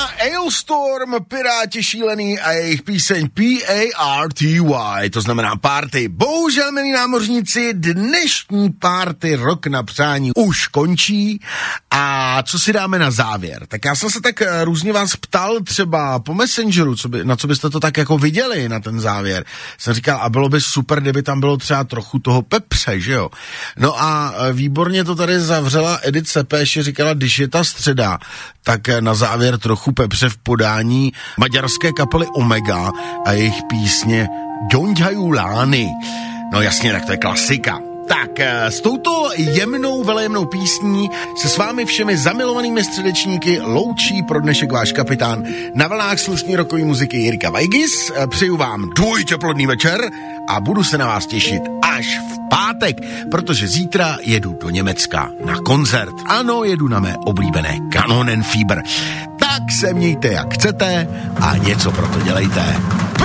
Ailstorm, Piráti šílený a jejich píseň P-A-R-T-Y, to znamená party. Bohužel, milí námořníci, dnešní party Rok na přání už končí a co si dáme na závěr? Tak já jsem se tak různě vás ptal třeba po Messengeru, na co byste to tak jako viděli na ten závěr. Jsem říkal, a bylo by super, kdyby tam bylo třeba trochu toho pepře, že jo? No a výborně to tady zavřela Edith Sepeš, říkala, když je ta středa, tak na závěr trochu pepře v podání maďarské kapely Omega a jejich písně Gyongyhajú lány. No jasně, tak to je klasika. Tak s touto jemnou, velejemnou písní se s vámi všemi zamilovanými středečníky loučí pro dnešek váš kapitán na vlnách slušný rokový muziky Jirka Vajgis. Přeju vám dvojteplodný večer a budu se na vás těšit až v pátek, protože zítra jedu do Německa na koncert. Ano, jedu na mé oblíbené Kanonenfieber. Tak se mějte jak chcete a něco pro to dělejte.